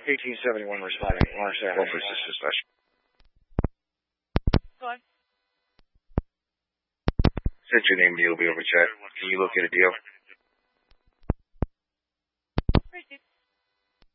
1871 responding. One for Sister Slash. Go on. Sent your name deal, will be over chat. Can you locate a deal?